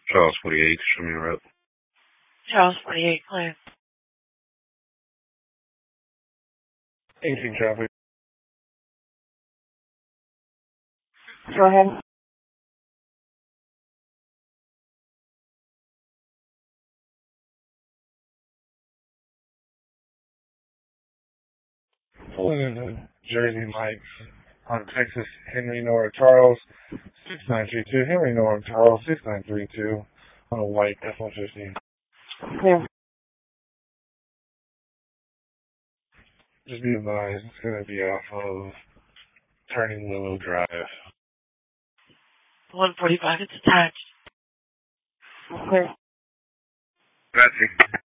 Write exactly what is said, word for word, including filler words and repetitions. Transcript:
Charles forty-eight, show me a rep. Charles forty-eight, clear. eighteen traffic. Go ahead. Pulling into Jersey Mike's on Texas, Henry Nora Charles, six nine three two. Henry Nora Charles, six nine three two, on a white F one fifty. Clear. Just be advised, it's going to be off of Turning Willow Drive. one forty-five, it's attached. Clear. Grazie.